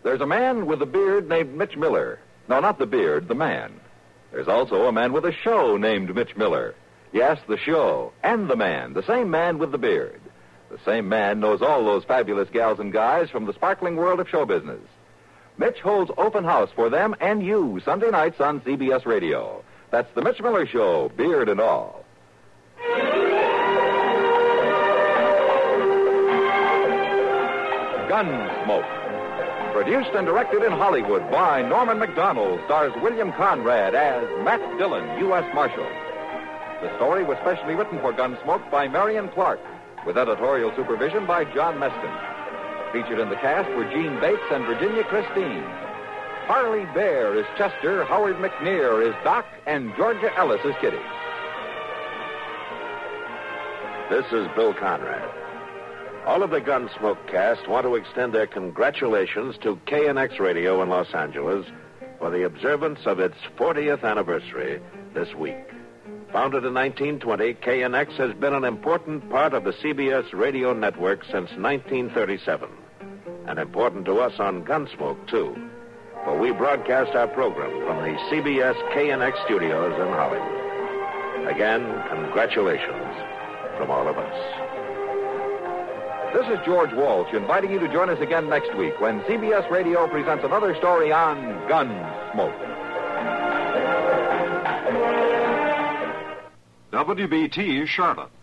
There's a man with a beard named Mitch Miller. No, not the beard, the man. There's also a man with a show named Mitch Miller. Yes, the show and the man, the same man with the beard. The same man knows all those fabulous gals and guys from the sparkling world of show business. Mitch holds open house for them and you Sunday nights on CBS Radio. That's the Mitch Miller Show, beard and all. Gunsmoke. Produced and directed in Hollywood by Norman Macdonald, stars William Conrad as Matt Dillon, U.S. Marshal. The story was specially written for Gunsmoke by Marion Clark, with editorial supervision by John Meston. Featured in the cast were Gene Bates and Virginia Christine. Harley Bear is Chester, Howard McNear is Doc, and Georgia Ellis is Kitty. This is Bill Conrad. All of the Gunsmoke cast want to extend their congratulations to KNX Radio in Los Angeles for the observance of its 40th anniversary this week. Founded in 1920, KNX has been an important part of the CBS radio network since 1937. And important to us on Gunsmoke, too. For we broadcast our program from the CBS KNX studios in Hollywood. Again, congratulations from all of us. This is George Walsh inviting you to join us again next week when CBS Radio presents another story on Gunsmoke. WBT Charlotte.